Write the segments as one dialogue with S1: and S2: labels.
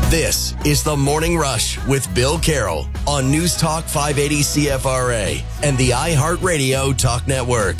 S1: This is The Morning Rush with Bill Carroll on News Talk 580 CFRA and the iHeartRadio Talk Network.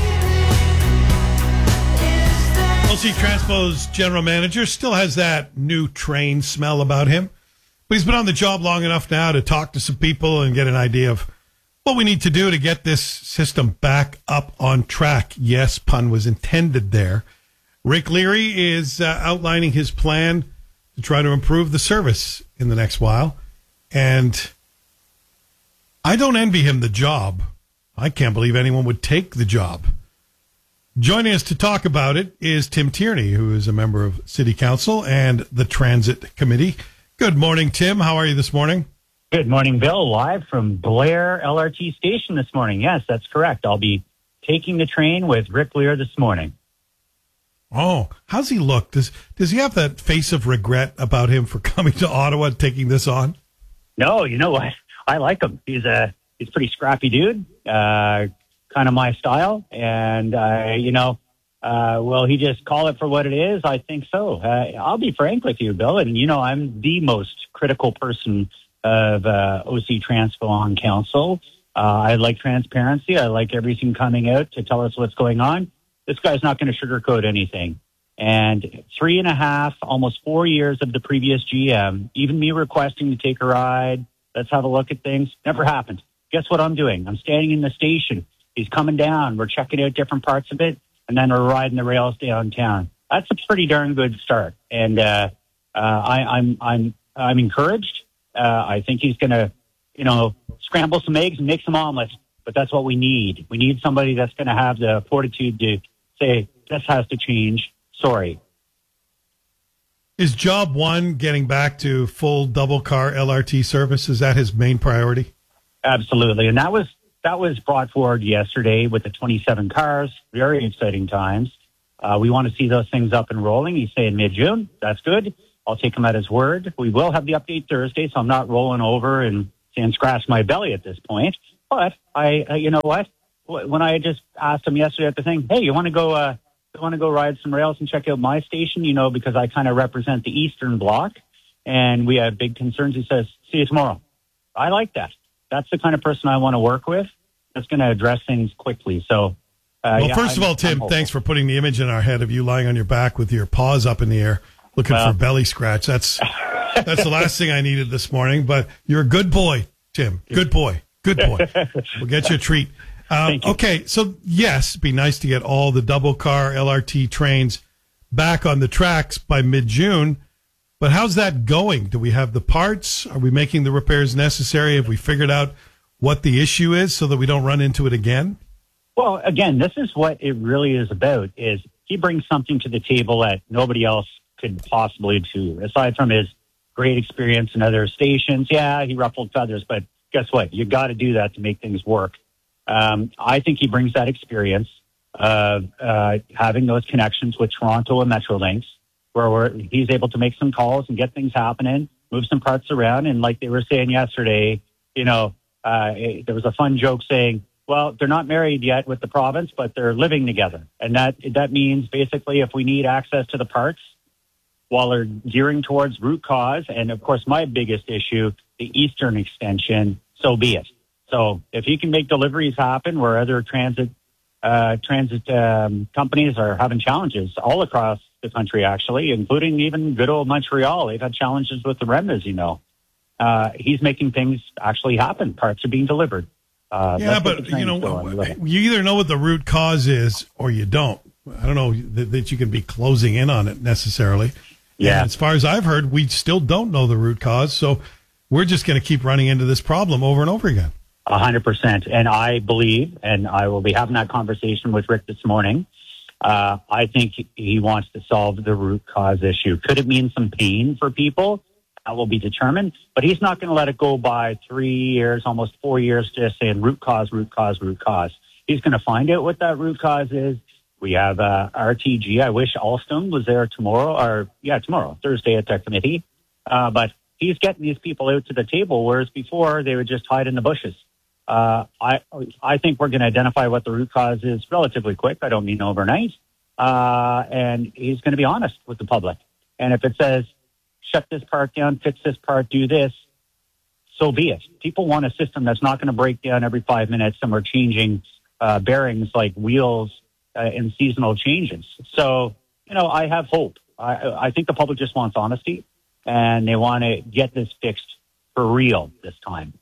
S2: LC Transpo's general manager still has that new train smell about him, but he's been on the job long enough now to talk to some people and get an idea of what we need to do to get this system back up on track. Yes, pun was intended there. Rick Leary is outlining his plan to try to improve the service in the next while. And I don't envy him the job. I can't believe anyone would take the job. Joining us to talk about it is Tim Tierney, who is a member of City Council and the Transit Committee. Good morning, Tim. How are you this morning?
S3: Good morning, Bill. Live from Blair LRT station this morning. Yes, that's correct. I'll be taking the train with Rick Lear this morning.
S2: Oh, how's he look? Does he have that face of regret about him for coming to Ottawa and taking this on?
S3: No, you know what? I like him. He's a pretty scrappy dude, kind of my style. And, will he just call it for what it is? I think so. I'll be frank with you, Bill. And, I'm the most critical person of OC Transpo on council. I like transparency. I like everything coming out to tell us what's going on. This guy's not going to sugarcoat anything. And 3.5, almost 4 years of the previous GM, even me requesting to take a ride, let's have a look at things, never happened. Guess what I'm doing? I'm standing in the station. He's coming down. We're checking out different parts of it, and then we're riding the rails downtown. That's a pretty darn good start. And I'm encouraged. I think he's going to, scramble some eggs and make some omelets. But that's what we need. We need somebody that's going to have the fortitude to say, this has to change. Sorry.
S2: Is job one getting back to full double car LRT service? Is that his main priority?
S3: Absolutely. And that was brought forward yesterday with the 27 cars. Very exciting times. We want to see those things up and rolling. He's saying mid-June. That's good. I'll take him at his word. We will have the update Thursday, so I'm not rolling over and saying scratch my belly at this point. But you know what? When I just asked him yesterday at the thing, hey, you want to go ride some rails and check out my station? Because I kind of represent the Eastern Bloc, and we have big concerns. He says, see you tomorrow. I like that. That's the kind of person I want to work with. That's going to address things quickly. So,
S2: first of all, Tim, thanks for putting the image in our head of you lying on your back with your paws up in the air, looking for belly scratch. That's the last thing I needed this morning. But you're a good boy, Tim. Good boy. Good boy. We'll get you a treat. Okay, so yes, it'd be nice to get all the double car LRT trains back on the tracks by mid-June. But how's that going? Do we have the parts? Are we making the repairs necessary? Have we figured out what the issue is so that we don't run into it again?
S3: Well, again, this is what it really is about, is he brings something to the table that nobody else could possibly do. Aside from his great experience in other stations, yeah, he ruffled feathers, but guess what? You got to do that to make things work. I think he brings that experience of having those connections with Toronto and Metrolinx, where he's able to make some calls and get things happening, move some parts around. And like they were saying yesterday, there was a fun joke saying, well, they're not married yet with the province, but they're living together. And that means basically if we need access to the parts while they're gearing towards root cause, and of course my biggest issue, the Eastern extension, so be it. So if he can make deliveries happen where other transit companies are having challenges all across the country, actually, including even good old Montreal. They've had challenges with the REM, as you know. He's making things actually happen. Parts are being delivered.
S2: But you either know what the root cause is or you don't. I don't know that you can be closing in on it necessarily.
S3: Yeah.
S2: And as far as I've heard, we still don't know the root cause. So we're just going to keep running into this problem over and over again.
S3: 100%. And I believe, and I will be having that conversation with Rick this morning, I think he wants to solve the root cause issue. Could it mean some pain for people? That will be determined. But he's not going to let it go by 3 years, almost 4 years, just saying root cause, root cause, root cause. He's going to find out what that root cause is. We have RTG. I wish Alstom was there tomorrow, Thursday at the committee. But he's getting these people out to the table, whereas before they would just hide in the bushes. I think we're going to identify what the root cause is relatively quick. I don't mean overnight. And he's going to be honest with the public. And if it says shut this part down, fix this part, do this, so be it. People want a system that's not going to break down every 5 minutes and we're changing bearings like wheels in seasonal changes. So, I have hope. I think the public just wants honesty, and they want to get this fixed for real this time.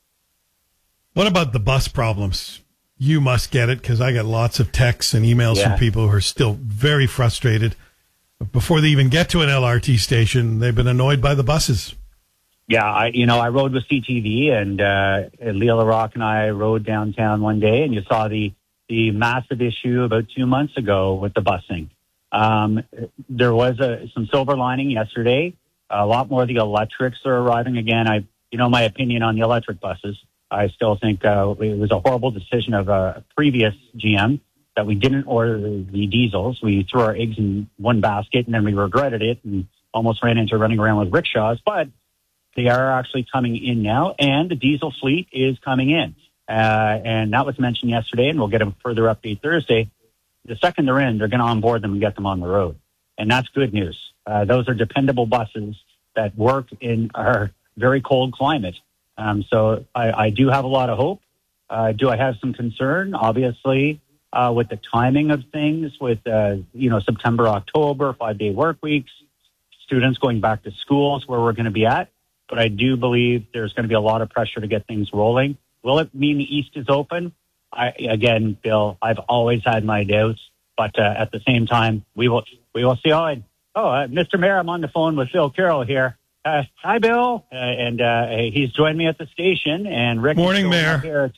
S2: What about the bus problems? You must get it, because I get lots of texts and emails from people who are still very frustrated. Before they even get to an LRT station, they've been annoyed by the buses.
S3: Yeah, I rode with CTV, and Leah LaRock and I rode downtown one day, and you saw the massive issue about 2 months ago with the busing. There was some silver lining yesterday. A lot more of the electrics are arriving again. My opinion on the electric buses. I still think it was a horrible decision of a previous GM that we didn't order the diesels. We threw our eggs in one basket, and then we regretted it and almost ran into running around with rickshaws. But they are actually coming in now, and the diesel fleet is coming in. And that was mentioned yesterday, and we'll get a further update Thursday. The second they're in, they're going to onboard them and get them on the road. And that's good news. Those are dependable buses that work in our very cold climate. So I do have a lot of hope. Do I have some concern? Obviously, with the timing of things, with, September, October, 5-day work weeks, students going back to schools where we're going to be at. But I do believe there's going to be a lot of pressure to get things rolling. Will it mean the East is open? Again, Bill, I've always had my doubts, but at the same time, we will see how Mr. Mayor, I'm on the phone with Bill Carroll here. Hi, Bill, and he's joined me at the station. And Rick,
S2: morning, Mayor.
S3: Here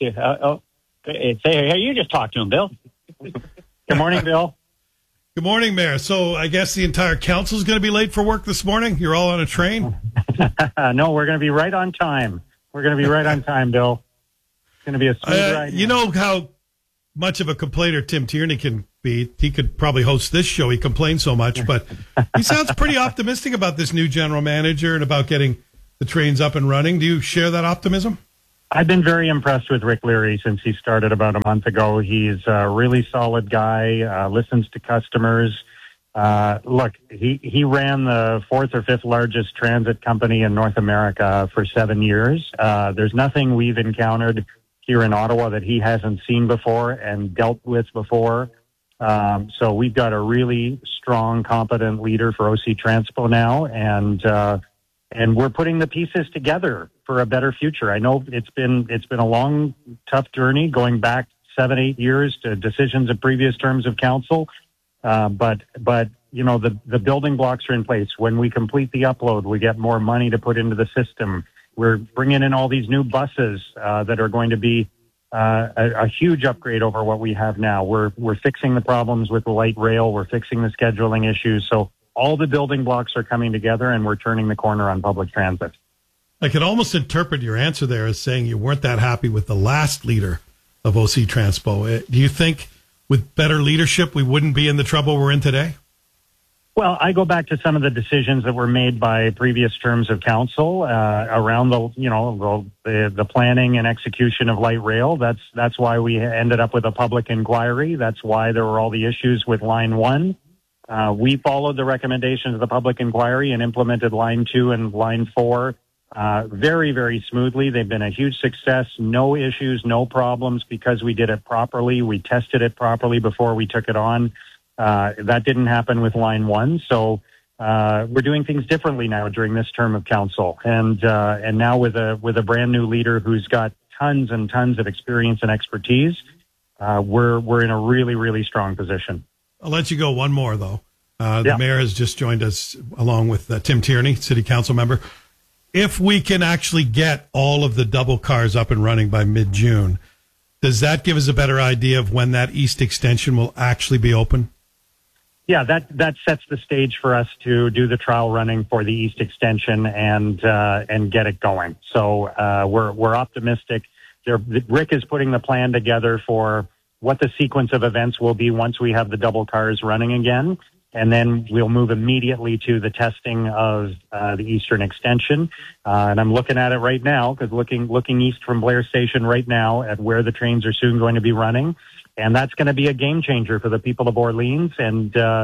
S3: hey, you just talked to him, Bill. Good morning, Bill.
S2: Good morning, Mayor. So I guess the entire council is going to be late for work this morning. You're all on a train.
S4: No, we're going to be right on time. We're going to be right on time, Bill. It's going to be a smooth ride.
S2: You know how much of a complainer Tim Tierney can be. He could probably host this show. He complains so much, but he sounds pretty optimistic about this new general manager and about getting the trains up and running. Do you share that optimism?
S4: I've been very impressed with Rick Leary since he started about a month ago. He's a really solid guy, listens to customers. Look, he ran the fourth or fifth largest transit company in North America for 7 years. There's nothing we've encountered here in Ottawa that he hasn't seen before and dealt with before. So we've got a really strong, competent leader for OC Transpo now, and we're putting the pieces together for a better future. I know it's been a long, tough journey going back 7-8 years to decisions of previous terms of council. But the building blocks are in place. When we complete the upload, we get more money to put into the system. We're bringing in all these new buses that are going to be a huge upgrade over what we have now. We're fixing the problems with the light rail. We're fixing the scheduling issues. So all the building blocks are coming together, and we're turning the corner on public transit.
S2: I could almost interpret your answer there as saying you weren't that happy with the last leader of OC Transpo. Do you think with better leadership we wouldn't be in the trouble we're in today?
S4: Well, I go back to some of the decisions that were made by previous terms of council around the planning and execution of light rail. That's why we ended up with a public inquiry. That's why there were all the issues with Line 1. We followed the recommendations of the public inquiry and implemented Line 2 and Line 4 very, very smoothly. They've been a huge success. No issues, no problems because we did it properly. We tested it properly before we took it on. That didn't happen with Line 1. So we're doing things differently now during this term of council. And now with a brand new leader who's got tons and tons of experience and expertise, we're in a really, really strong position.
S2: I'll let you go one more, though. The mayor has just joined us along with Tim Tierney, city council member. If we can actually get all of the double cars up and running by mid-June, does that give us a better idea of when that east extension will actually be open?
S4: Yeah, that sets the stage for us to do the trial running for the east extension and get it going. So we're optimistic. Rick is putting the plan together for what the sequence of events will be once we have the double cars running again. And then we'll move immediately to the testing of the eastern extension. And I'm looking at it right now because looking east from Blair Station right now at where the trains are soon going to be running. And that's going to be a game changer for the people of Orleans. And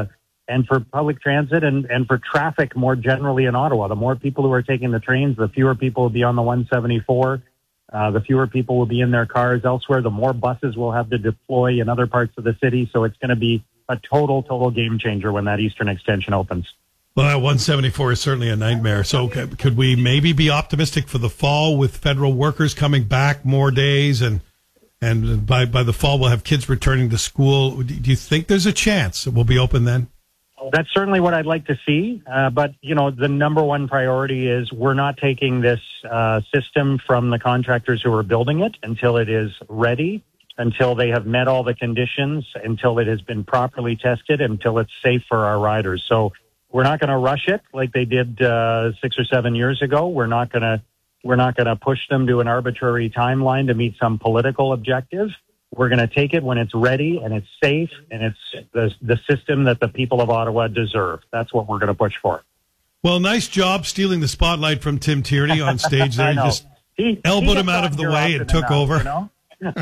S4: and for public transit and for traffic more generally in Ottawa. The more people who are taking the trains, the fewer people will be on the 174. The fewer people will be in their cars elsewhere. The more buses we'll have to deploy in other parts of the city. So it's going to be a total game changer when that eastern extension opens.
S2: Well, that 174 is certainly a nightmare. So could we maybe be optimistic for the fall with federal workers coming back more days, and by the fall we'll have kids returning to school? Do you think there's a chance it will be open then?
S4: That's certainly what I'd like to see. But, the number one priority is we're not taking this system from the contractors who are building it until it is ready, until they have met all the conditions, until it has been properly tested, until it's safe for our riders. So we're not going to rush it like they did 6 or 7 years ago. We're not going to push them to an arbitrary timeline to meet some political objective. We're going to take it when it's ready and it's safe and it's the system that the people of Ottawa deserve. That's what we're going to push for.
S2: Well, nice job stealing the spotlight from Tim Tierney on stage there. You just elbowed him out of the way and took over.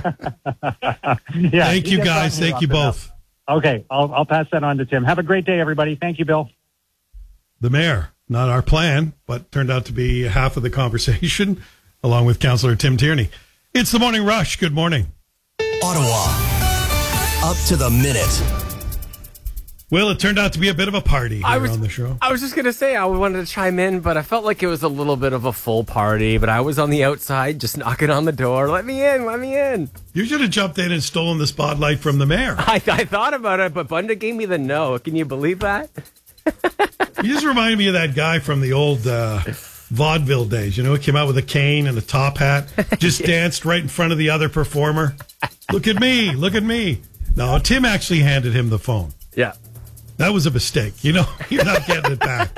S4: Yeah,
S2: thank you, guys. Thank you both.
S4: Okay, I'll pass that on to Tim. Have a great day, everybody. Thank you, Bill.
S2: The mayor, not our plan, but turned out to be half of the conversation, along with Councillor Tim Tierney. It's the Morning Rush. Good morning.
S1: Ottawa, up to the minute.
S2: Well, it turned out to be a bit of a party here on the show.
S5: I was just going to say I wanted to chime in, but I felt like it was a little bit of a full party, but I was on the outside just knocking on the door. Let me in.
S2: You should have jumped in and stolen the spotlight from the mayor.
S5: I thought about it, but Bunda gave me the no. Can you believe that?
S2: You just reminded me of that guy from the old vaudeville days. He came out with a cane and a top hat, just danced right in front of the other performer. Look at me. No, Tim actually handed him the phone.
S5: Yeah.
S2: That was a mistake. You're not getting it back.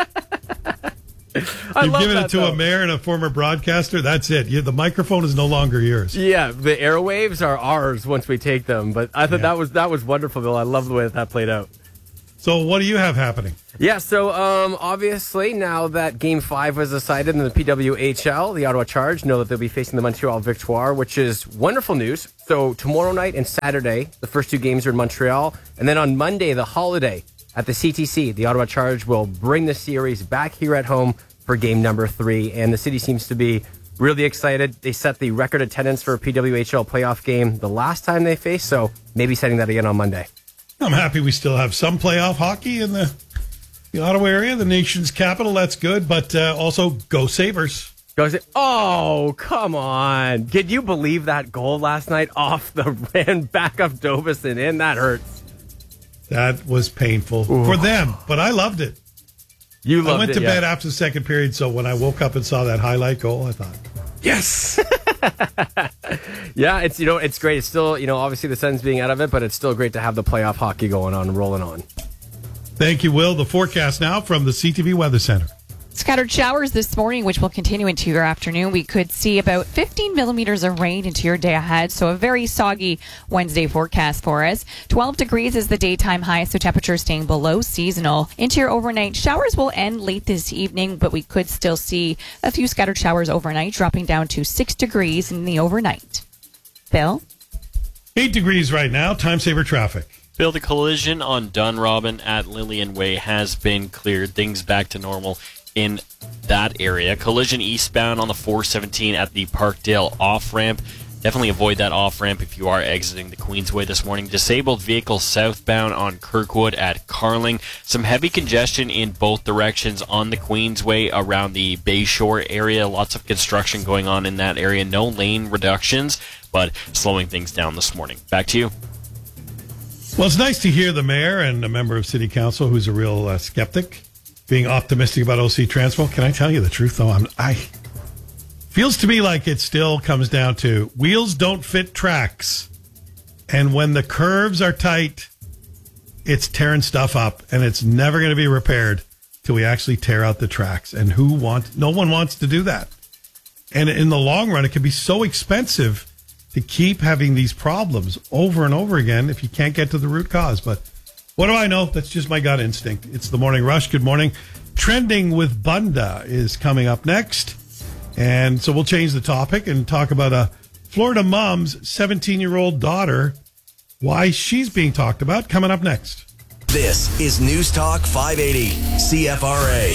S2: You've given it to a mayor and a former broadcaster. That's it. The microphone is no longer yours.
S5: Yeah, the airwaves are ours once we take them. But I thought that was wonderful, Bill. I love the way that played out.
S2: So what do you have happening?
S5: Yeah, so obviously now that Game 5 was decided in the PWHL, the Ottawa Charge know that they'll be facing the Montreal Victoire, which is wonderful news. So tomorrow night and Saturday, the first two games are in Montreal. And then on Monday, the holiday at the CTC, the Ottawa Charge will bring the series back here at home for game number 3. And the city seems to be really excited. They set the record attendance for a PWHL playoff game the last time they faced, so maybe setting that again on Monday.
S2: I'm happy we still have some playoff hockey in the Ottawa area, the nation's capital. That's good, but also go Sabres.
S5: Oh, come on. Did you believe that goal last night off the back of Dobson in? That hurts.
S2: That was painful for them, but I loved it.
S5: You loved it,
S2: I went to bed after the second period, so when I woke up and saw that highlight goal, I thought, yes.
S5: Yeah, it's great. It's still, obviously the sun's being out of it, but it's still great to have the playoff hockey going on and rolling on.
S2: Thank you, Will. The forecast now from the CTV Weather Center.
S6: Scattered showers this morning, which will continue into your afternoon. We could see about 15 millimeters of rain into your day ahead, so a very soggy Wednesday forecast for us. 12 degrees is the daytime high, so temperatures staying below seasonal. Into your overnight, showers will end late this evening, but we could still see a few scattered showers overnight, dropping down to 6 degrees in the overnight. Bill?
S2: 8 degrees right now. Time saver traffic.
S7: Bill, the collision on Dunrobin at Lillian Way has been cleared. Things back to normal in that area. Collision eastbound on the 417 at the Parkdale off-ramp. Definitely avoid that off-ramp if you are exiting the Queensway this morning. Disabled vehicle southbound on Kirkwood at Carling. Some heavy congestion in both directions on the Queensway around the Bayshore area. Lots of construction going on in that area. No lane reductions, but slowing things down this morning. Back to you.
S2: Well, it's nice to hear the mayor and a member of City Council who's a real skeptic being optimistic about OC Transpo. Can I tell you the truth, though? Feels to me like it still comes down to wheels don't fit tracks. And when the curves are tight, it's tearing stuff up, and it's never going to be repaired till we actually tear out the tracks. And no one wants to do that. And in the long run, it can be so expensive to keep having these problems over and over again if you can't get to the root cause. But what do I know? That's just my gut instinct. It's the Morning Rush. Good morning. Trending with Bunda is coming up next. And so we'll change the topic and talk about a Florida mom's 17-year-old daughter, why she's being talked about, coming up next.
S1: This is News Talk 580 CFRA.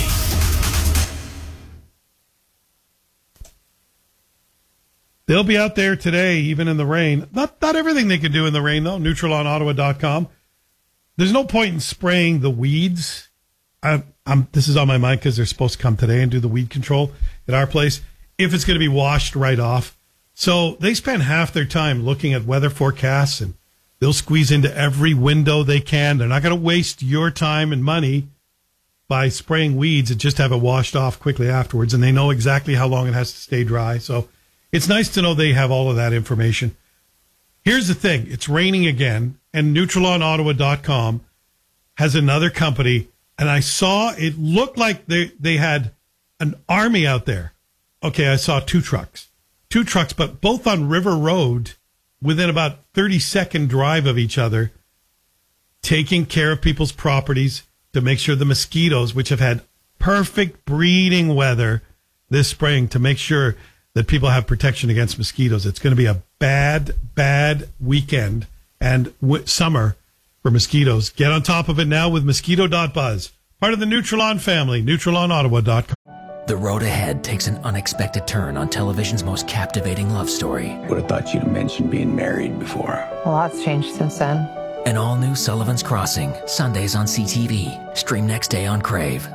S2: They'll be out there today, even in the rain. Not everything they can do in the rain, though. NeutralOnOttawa.com. There's no point in spraying the weeds. This is on my mind because they're supposed to come today and do the weed control at our place if it's going to be washed right off. So they spend half their time looking at weather forecasts, and they'll squeeze into every window they can. They're not going to waste your time and money by spraying weeds and just have it washed off quickly afterwards. And they know exactly how long it has to stay dry. So it's nice to know they have all of that information. Here's the thing. It's raining again, and NeutralOnOttawa.com has another company, and I saw it looked like they had an army out there. Okay, I saw two trucks, but both on River Road within about 30-second drive of each other, taking care of people's properties to make sure the mosquitoes, which have had perfect breeding weather this spring, to make sure that people have protection against mosquitoes. It's going to be a bad weekend and summer for mosquitoes. Get on top of it now with Mosquito.buzz, part of the Neutralon family, NeutralOnOttawa.com.
S8: The road ahead takes an unexpected turn on television's most captivating love story.
S9: Would have thought you'd have mentioned being married before.
S10: A lot's changed since then.
S8: An all-new Sullivan's Crossing, Sundays on CTV. Stream next day on Crave.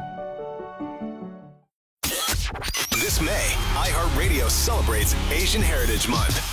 S11: This May, iHeartRadio celebrates Asian Heritage Month.